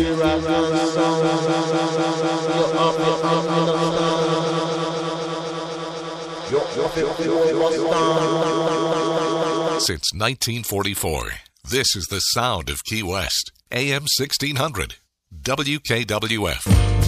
Since 1944, this is the sound of Key West. AM 1600, WKWF.